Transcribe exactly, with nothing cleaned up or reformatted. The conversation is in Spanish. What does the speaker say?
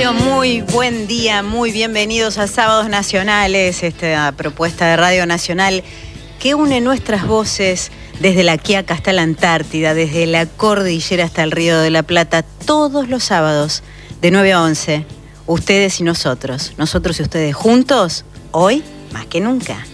Bueno, muy buen día, muy bienvenidos a Sábados Nacionales, esta propuesta de Radio Nacional que une nuestras voces desde la Quiaca hasta la Antártida, desde la cordillera hasta el Río de la Plata, todos los sábados de nueve a once. Ustedes y nosotros, nosotros y ustedes juntos, hoy más que nunca.